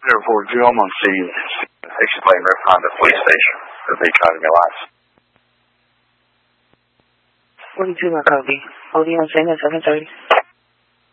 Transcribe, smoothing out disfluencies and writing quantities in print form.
Airport, you almost see explain Rip Honda police station. The big Academy lots. 42 Maccabi. Holding on St. at 7:30.